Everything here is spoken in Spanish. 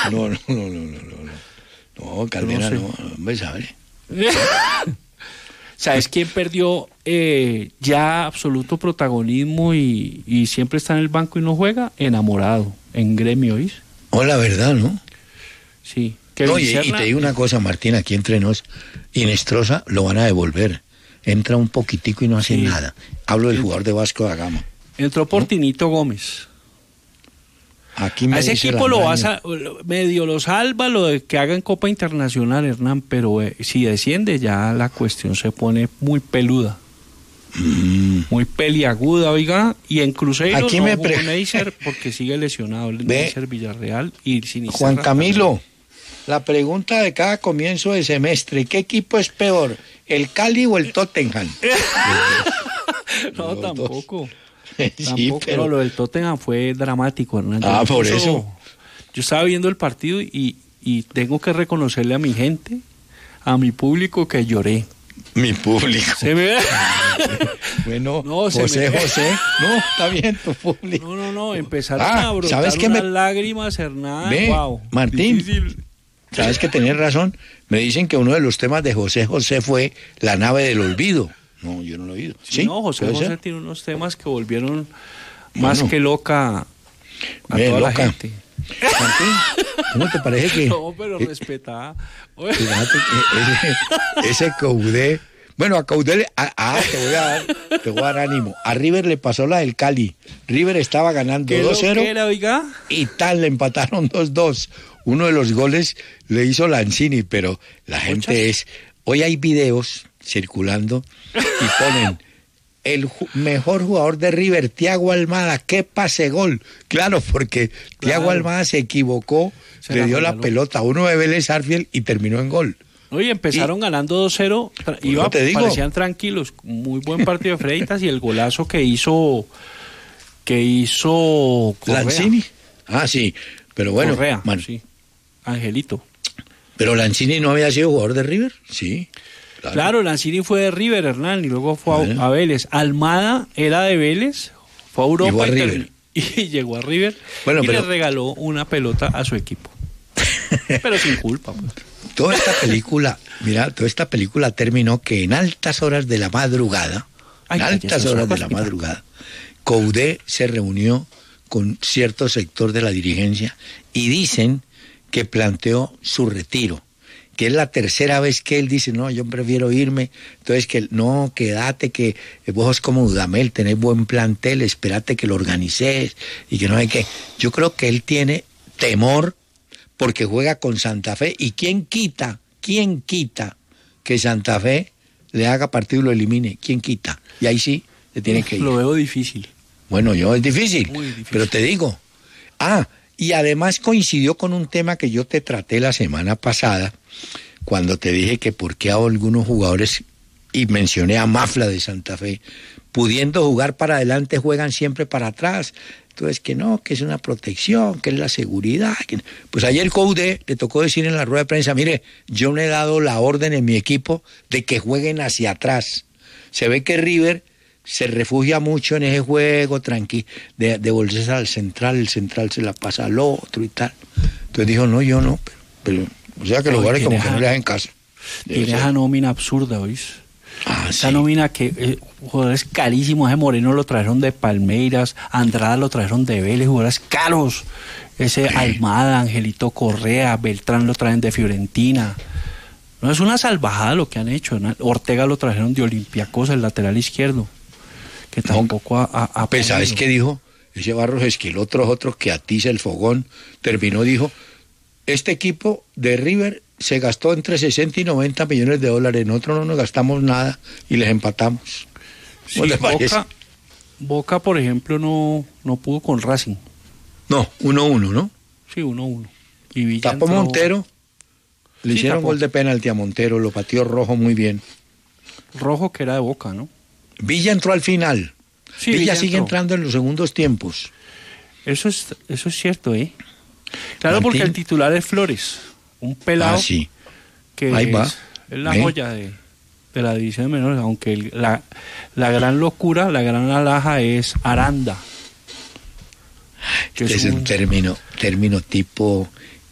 No, Caldera no, hombre, ¿sabe? ¿Sabes quién perdió ya absoluto protagonismo y siempre está en el banco y no juega? Enamorado, en Gremio, ¿oís? La verdad, ¿no? Sí. Oye, y te digo una cosa, Martín, aquí entre nos, Inestrosa lo van a devolver. Entra un poquitico y no hace nada. Hablo del jugador de Vasco da Gama. Entró por Tinito Gómez. Aquí me a ese equipo medio lo salva lo de que haga en Copa Internacional, Hernán, pero si desciende ya la cuestión se pone muy peluda. Muy peliaguda, oiga, y en Cruzeiro aquí no jugó Neisser porque sigue lesionado Neisser Villarreal y sin Juan Camilo, la pregunta de cada comienzo de semestre, ¿qué equipo es peor, el Cali o el Tottenham? No, tampoco. Sí, pero lo del Tottenham fue dramático, Hernán. Por eso. Yo estaba viendo el partido y tengo que reconocerle a mi gente, a mi público, que lloré. Mi público. ¿Se me ve? Bueno, no, José, no, está bien tu público. No, empezaron a brotar unas lágrimas, Hernán. Wow. Martín, difícil. Sabes que tenés razón. Me dicen que uno de los temas de José fue La nave del olvido. No, yo no lo he oído. Sí, no, José tiene unos temas que volvieron más que loca a toda la gente. Martín, ¿cómo te parece que...? No, pero respetada. Fíjate que ese Coudé... Bueno, a Coudé... te voy a dar ánimo. A River le pasó la del Cali. River estaba ganando 2-0 y tal, le empataron 2-2. Uno de los goles le hizo Lanzini, pero la gente es... Hoy hay videos circulando y ponen el mejor jugador de River, Thiago Almada, qué pase gol. Claro, porque Thiago Almada se equivocó, le dio la pelota a uno de Vélez Sarsfield y terminó en gol. Oye, empezaron ganando 2-0, parecían tranquilos, muy buen partido de Freitas y el golazo que hizo Correa. Lanzini. Sí, pero bueno, Correa, sí. Angelito. Pero Lanzini no había sido jugador de River, sí. Claro, Lanzini fue de River, Hernán, y luego fue a Vélez. Almada era de Vélez, fue a Europa y llegó a River y le regaló una pelota a su equipo. Pero sin culpa. Pues. Toda esta película terminó que en altas horas de la madrugada, Coudé se reunió con cierto sector de la dirigencia y dicen que planteó su retiro, que es la tercera vez que él dice, no, yo prefiero irme, entonces que no, quédate, que vos sos como Dudamel, tenés buen plantel, espérate que lo organices, y que no hay que... Yo creo que él tiene temor porque juega con Santa Fe, y ¿quién quita que Santa Fe le haga partido y lo elimine? ¿Quién quita? Y ahí sí, le tiene que ir. Lo veo difícil. Bueno, es difícil, pero te digo, y además coincidió con un tema que yo te traté la semana pasada, cuando te dije que por qué a algunos jugadores, y mencioné a Mafla de Santa Fe, pudiendo jugar para adelante, juegan siempre para atrás. Entonces, que no, que es una protección, que es la seguridad. Pues ayer Coudé le tocó decir en la rueda de prensa, mire, yo no he dado la orden en mi equipo de que jueguen hacia atrás. Se ve que River se refugia mucho en ese juego tranquilo, de volverse al central, el central se la pasa al otro y tal. Entonces dijo, no, yo no, pero o sea que los jugadores como que no le hacen caso. Tiene esa nómina absurda, ¿oís? Esa nómina que jugadores carísimos, ese Moreno lo trajeron de Palmeiras, Andrada lo trajeron de Vélez, jugadores caros. Ese Almada, Angelito Correa, Beltrán lo traen de Fiorentina. No es una salvajada lo que han hecho, ¿no? Ortega lo trajeron de Olympiacos, el lateral izquierdo, que tampoco ha pues, ¿sabes qué dijo? Ese Barros Esquiló, otro que atiza el fogón, dijo, este equipo de River se gastó entre 60 y 90 millones de dólares, nosotros no nos gastamos nada y les empatamos. Sí, Boca, por ejemplo, no pudo con Racing. No, 1-1, ¿no? Sí, 1-1. Y Villa tapó Montero, le hicieron gol de penalti a Montero, lo pateó Rojo muy bien. Rojo que era de Boca, ¿no? Villa entró al final. Sí, Villa sigue entrando en los segundos tiempos. Eso es cierto, ¿eh? Claro, Martín, porque el titular es Flores, un pelado que ahí va. Es la joya de la división de menores, aunque la gran locura, la gran alhaja es Aranda. Que es un término tipo